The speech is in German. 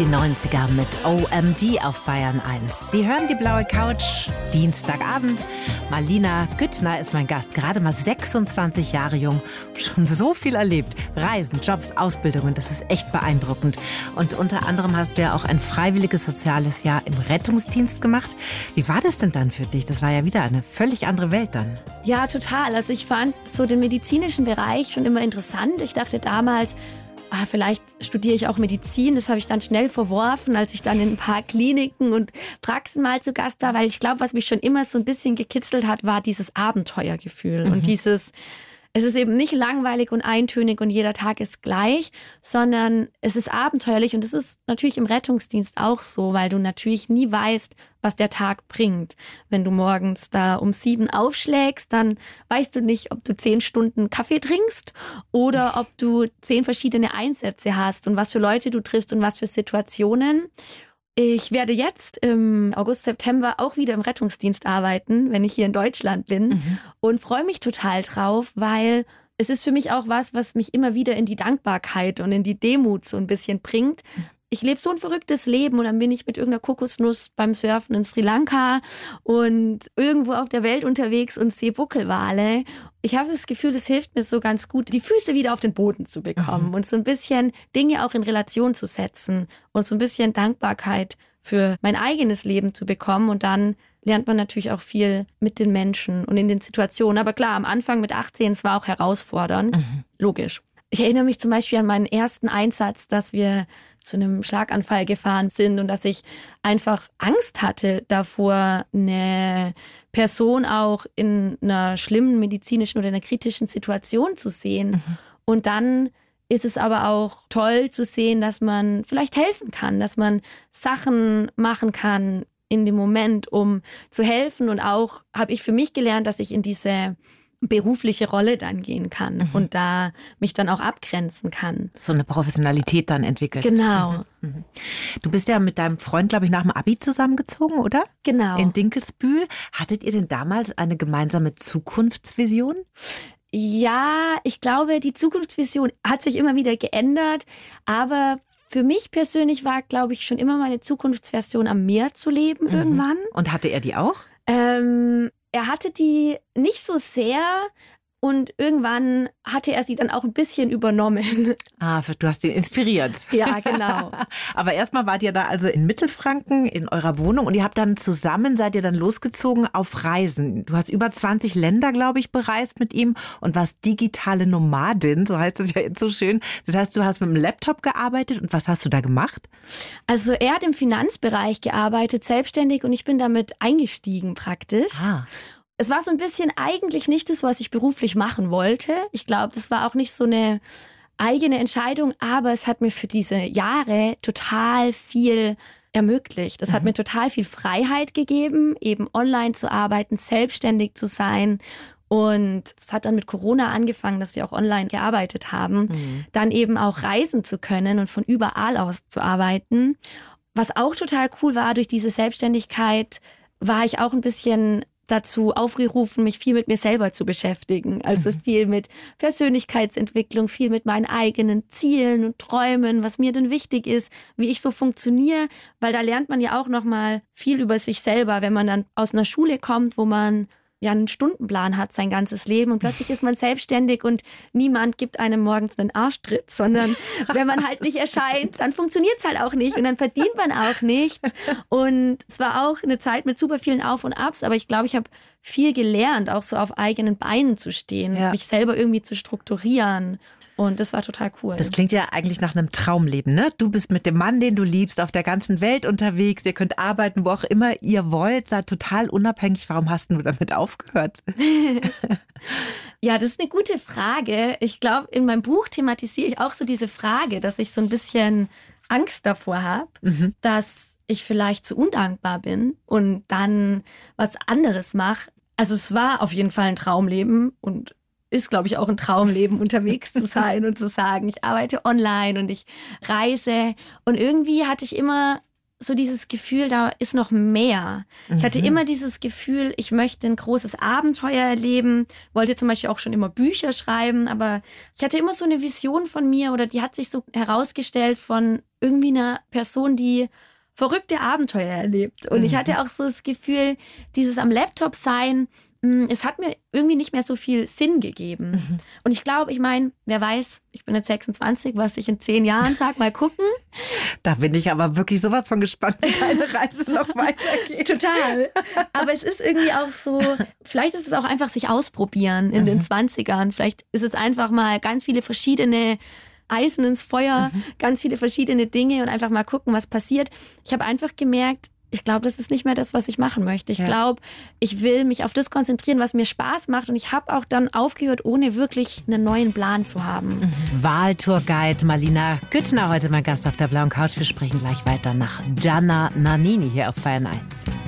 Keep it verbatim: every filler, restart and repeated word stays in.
die neunziger mit O M D auf Bayern eins. Sie hören die blaue Couch, Dienstagabend. Marlina Güttner ist mein Gast, gerade mal sechsundzwanzig Jahre jung, schon so viel erlebt. Reisen, Jobs, Ausbildungen, das ist echt beeindruckend. Und unter anderem hast du ja auch ein freiwilliges soziales Jahr im Rettungsdienst gemacht. Wie war das denn dann für dich? Das war ja wieder eine völlig andere Welt dann. Ja, total. Also ich fand so den medizinischen Bereich schon immer interessant. Ich dachte damals, ah, vielleicht studiere ich auch Medizin. Das habe ich dann schnell verworfen, als ich dann in ein paar Kliniken und Praxen mal zu Gast war. Weil ich glaube, was mich schon immer so ein bisschen gekitzelt hat, war dieses Abenteuergefühl. Mhm. Und dieses, es ist eben nicht langweilig und eintönig und jeder Tag ist gleich, sondern es ist abenteuerlich. Und das ist natürlich im Rettungsdienst auch so, weil du natürlich nie weißt, was der Tag bringt. Wenn du morgens da um sieben aufschlägst, dann weißt du nicht, ob du zehn Stunden Kaffee trinkst oder ob du zehn verschiedene Einsätze hast und was für Leute du triffst und was für Situationen. Ich werde jetzt im August, September auch wieder im Rettungsdienst arbeiten, wenn ich hier in Deutschland bin, mhm. und freue mich total drauf, weil es ist für mich auch was, was mich immer wieder in die Dankbarkeit und in die Demut so ein bisschen bringt. Ich lebe so ein verrücktes Leben und dann bin ich mit irgendeiner Kokosnuss beim Surfen in Sri Lanka und irgendwo auf der Welt unterwegs und sehe Buckelwale. Ich habe das Gefühl, es hilft mir so ganz gut, die Füße wieder auf den Boden zu bekommen mhm. und so ein bisschen Dinge auch in Relation zu setzen und so ein bisschen Dankbarkeit für mein eigenes Leben zu bekommen. Und dann lernt man natürlich auch viel mit den Menschen und in den Situationen. Aber klar, am Anfang mit achtzehn, es war auch herausfordernd, mhm. logisch. Ich erinnere mich zum Beispiel an meinen ersten Einsatz, dass wir zu einem Schlaganfall gefahren sind und dass ich einfach Angst hatte davor, eine Person auch in einer schlimmen medizinischen oder einer kritischen Situation zu sehen. Mhm. Und dann ist es aber auch toll zu sehen, dass man vielleicht helfen kann, dass man Sachen machen kann in dem Moment, um zu helfen. Und auch habe ich für mich gelernt, dass ich in diese berufliche Rolle dann gehen kann mhm. und da mich dann auch abgrenzen kann. So eine Professionalität dann entwickelst. Genau. Mhm. Du bist ja mit deinem Freund, glaube ich, nach dem Abi zusammengezogen, oder? Genau. In Dinkelsbühl. Hattet ihr denn damals eine gemeinsame Zukunftsvision? Ja, ich glaube, die Zukunftsvision hat sich immer wieder geändert, aber für mich persönlich war, glaube ich, schon immer meine Zukunftsversion, am Meer zu leben mhm. irgendwann. Und hatte er die auch? Ähm, Er hatte die nicht so sehr und irgendwann hatte er sie dann auch ein bisschen übernommen. Ah, du hast ihn inspiriert. Ja, genau. Aber erstmal wart ihr da also in Mittelfranken in eurer Wohnung und ihr habt dann zusammen, seid ihr dann losgezogen auf Reisen. Du hast über zwanzig Länder, glaube ich, bereist mit ihm und warst digitale Nomadin, so heißt das ja jetzt so schön. Das heißt, du hast mit dem Laptop gearbeitet und was hast du da gemacht? Also er hat im Finanzbereich gearbeitet, selbstständig, und ich bin damit eingestiegen praktisch. Ah. Es war so ein bisschen eigentlich nicht das, was ich beruflich machen wollte. Ich glaube, das war auch nicht so eine eigene Entscheidung, aber es hat mir für diese Jahre total viel ermöglicht. Es mhm. hat mir total viel Freiheit gegeben, eben online zu arbeiten, selbstständig zu sein. Und es hat dann mit Corona angefangen, dass wir auch online gearbeitet haben, mhm. dann eben auch reisen zu können und von überall aus zu arbeiten. Was auch total cool war, durch diese Selbstständigkeit war ich auch ein bisschen dazu aufgerufen, mich viel mit mir selber zu beschäftigen. Also mhm. viel mit Persönlichkeitsentwicklung, viel mit meinen eigenen Zielen und Träumen, was mir denn wichtig ist, wie ich so funktioniere. Weil da lernt man ja auch nochmal viel über sich selber, wenn man dann aus einer Schule kommt, wo man ja einen Stundenplan hat sein ganzes Leben und plötzlich ist man selbstständig und niemand gibt einem morgens einen Arschtritt, sondern wenn man halt nicht erscheint, dann funktioniert es halt auch nicht und dann verdient man auch nichts. Und es war auch eine Zeit mit super vielen Auf und Abs, aber ich glaube, ich habe viel gelernt, auch so auf eigenen Beinen zu stehen, ja. mich selber irgendwie zu strukturieren. Und das war total cool. Das klingt ja eigentlich nach einem Traumleben, ne? Du bist mit dem Mann, den du liebst, auf der ganzen Welt unterwegs. Ihr könnt arbeiten, wo auch immer ihr wollt. Seid total unabhängig. Warum hast du damit aufgehört? Ja, das ist eine gute Frage. Ich glaube, in meinem Buch thematisiere ich auch so diese Frage, dass ich so ein bisschen Angst davor habe, mhm. dass ich vielleicht zu undankbar bin und dann was anderes mache. Also es war auf jeden Fall ein Traumleben und ist, glaube ich, auch ein Traumleben, unterwegs zu sein und zu sagen, ich arbeite online und ich reise. Und irgendwie hatte ich immer so dieses Gefühl, da ist noch mehr. Mhm. Ich hatte immer dieses Gefühl, ich möchte ein großes Abenteuer erleben, wollte zum Beispiel auch schon immer Bücher schreiben, aber ich hatte immer so eine Vision von mir oder die hat sich so herausgestellt von irgendwie einer Person, die verrückte Abenteuer erlebt. Und mhm. ich hatte auch so das Gefühl, dieses am Laptop sein, es hat mir irgendwie nicht mehr so viel Sinn gegeben. Mhm. Und ich glaube, ich meine, wer weiß, ich bin jetzt sechsundzwanzig, was ich in zehn Jahren sage, mal gucken. Da bin ich aber wirklich sowas von gespannt, wie deine Reise noch weitergeht. Total. Aber es ist irgendwie auch so, vielleicht ist es auch einfach sich ausprobieren in mhm. den zwanzigern. Vielleicht ist es einfach mal ganz viele verschiedene Eisen ins Feuer, mhm. ganz viele verschiedene Dinge und einfach mal gucken, was passiert. Ich habe einfach gemerkt, ich glaube, das ist nicht mehr das, was ich machen möchte. Ich ja. glaube, ich will mich auf das konzentrieren, was mir Spaß macht. Und ich habe auch dann aufgehört, ohne wirklich einen neuen Plan zu haben. Mhm. Wahltourguide Malina Güttner, heute mein Gast auf der blauen Couch. Wir sprechen gleich weiter nach Gianna Nannini hier auf Bayern eins.